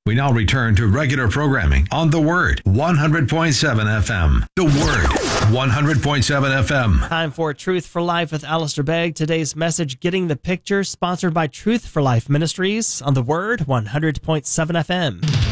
We now return to regular programming on The Word, 100.7 FM. The Word, 100.7 FM. Time for Truth for Life with Alistair Begg. Today's message, Getting the Picture, sponsored by Truth for Life Ministries on The Word, 100.7 FM.